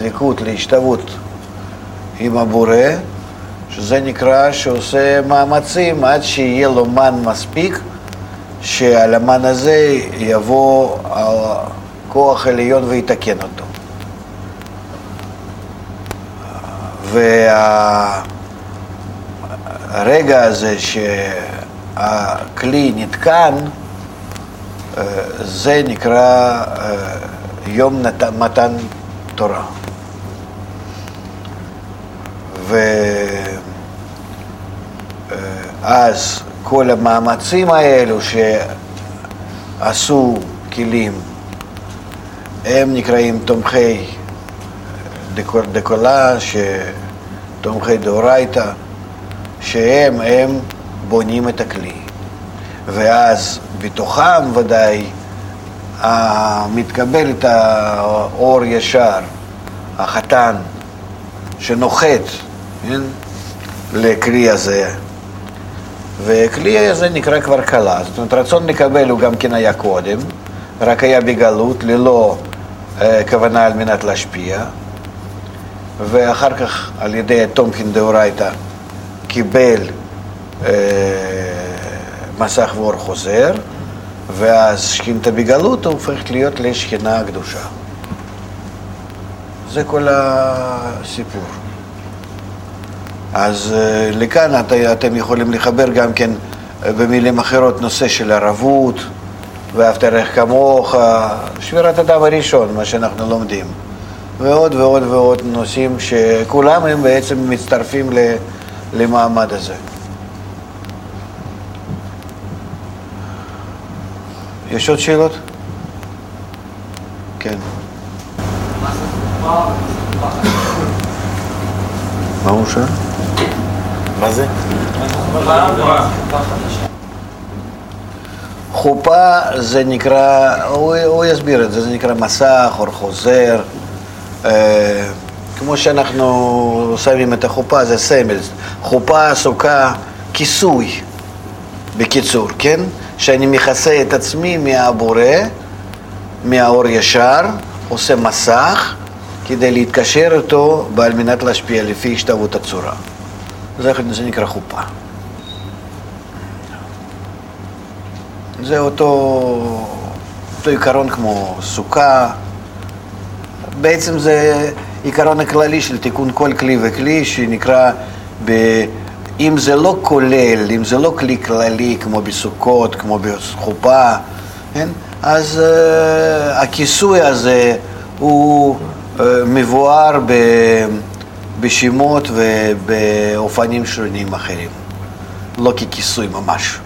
ליקוט, להשתוות עם הבורא, שזה נקרא שעושה מאמצים עד שיהיה לו מן מספיק, שעל המן הזה יבוא הכוח עליון ויתקן אותו. והרגע הזה שהכלי נתקן, זה נקרא יום מתן תורה. ואז כל המאמצים האלו שעשו כלים, הם נקראים תומכי דקולה, תומכי דאורייתא, שהם בונים את הכלי. ואז בתוכם ודאי מתקבל את האור ישר, החתן, שנוחת, כן? לכלי הזה. וכלי הזה נקרא כבר קלה. זאת אומרת, רצון לקבל הוא גם כן היה קודם, רק היה בגלות, ללא כוונה על מנת להשפיע. ואחר כך על ידי תומכין דאורייתא קיבל מסך ואור חוזר, ואז שכינתה בגלות הוא הופכת להיות לשכינה הקדושה. זה כל הסיפור. אז לכאן אתם יכולים לחבר גם כן במילים אחרות נושא של ערבות, ואהבת לרעך כמוך, שבירת הדם הראשון, מה שאנחנו לומדים. ועוד ועוד ועוד נושאים שכולם הם בעצם מצטרפים למעמד הזה. יש עוד שאלות? כן. מה הוא שואל? מה זה? חופה זה נקרא, הוא יסביר את זה, זה נקרא מסך, אור חוזר, כמו שאנחנו שמים את החופה, זה סמל. חופה, סוכה, כיסוי, בקיצור, כן? שאני מכסה את עצמי מהבורא, מהאור ישר, עושה מסך, כדי להתקשר אותו ועל מנת להשפיע לפי השתוות הצורה. זה נקרא חופה. זה אותו עיקרון כמו סוכה. בעצם זה עיקרון הכללי של תיקון כל כלי וכלי, שנקרא, אם זה לא כולל, אם זה לא כלי כללי כמו בסוכות, כמו בחופה, כן? אז הכיסוי הזה הוא מבואר בשמות ובאופנים שונים אחרים, לא ככיסוי ממש.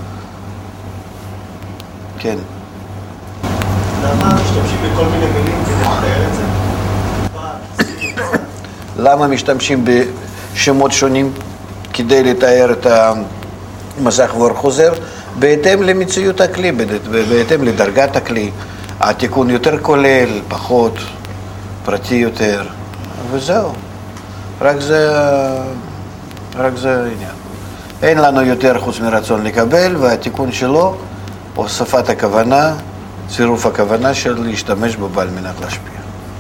כן. למה משתמשים בכל מיני מילים כדי לתאר את זה? למה משתמשים בשמות שונים כדי לתאר את המסך ואור חוזר? בהתאם למציאות הכלי, בהתאם לדרגת הכלי. התיקון יותר כולל, פחות, פרטי יותר, וזהו. רק זה העניין. אין לנו יותר חוץ מרצון לקבל, והתיקון שלו, הוספת הכוונה, צירוף הכוונה של להשתמש בו על מנת להשפיע.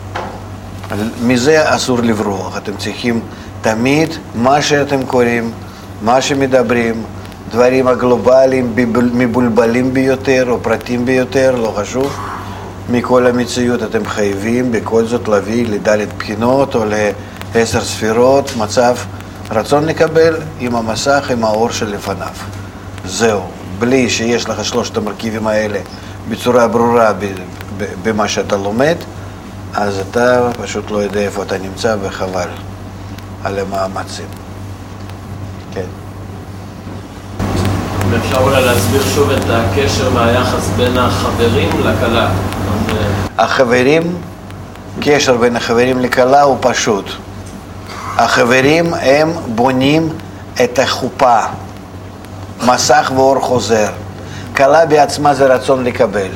מזה אסור לברוח. אתם צריכים תמיד מה שאתם קוראים, מה שמדברים, דברים הגלובליים, מבולבלים ביותר או פרטים ביותר, לא חשוב. מכל המציאות אתם חייבים בכל זאת להביא לדלת בחינות או ל10 ספירות, מצב רצון לקבל עם המסך, עם האור שלפניו. זהו. בלי שיש לך שלושת המרכיבים האלה בצורה ברורה במה שאתה לומד, אז אתה פשוט לא יודע איפה אתה נמצא, וחבל על המאמצים. כן. אפשר אולי להסביר שוב את הקשר מהיחס בין החברים לכלה. החברים, קשר בין החברים לכלה הוא פשוט. החברים הם בונים את החופה, מסך ואור חוזר. כלה בעצמה זה רצון לקבל.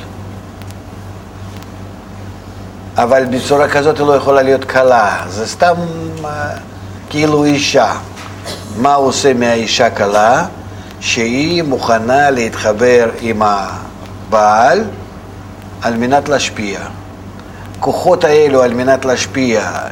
אבל בצורה כזאת היא לא יכולה להיות כלה. זה סתם כאילו אישה. מה עושה מהאישה כלה? שהיא מוכנה להתחבר עם הבעל על מנת להשפיע. כוחות האלו על מנת להשפיע,